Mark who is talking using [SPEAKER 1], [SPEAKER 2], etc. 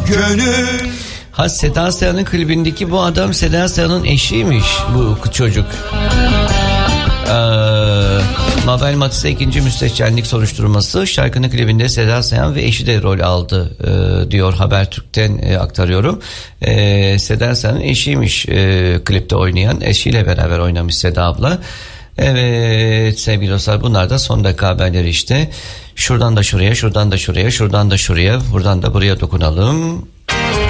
[SPEAKER 1] gönül.
[SPEAKER 2] Ha, Seda Sayan'ın klibindeki bu adam Seda Sayan'ın eşiymiş bu çocuk. Mabel Matiz'e 2. müstehcenlik soruşturması, şarkının klibinde Seda Sayan ve eşi de rol aldı diyor Habertürk'ten aktarıyorum. Seda Sayan'ın eşiymiş klipte oynayan, eşiyle beraber oynamış Seda abla. Evet sevgili dostlar, bunlar da son dakika haberleri işte. Şuradan da şuraya, şuradan da şuraya, şuradan da şuraya, buradan da buraya dokunalım.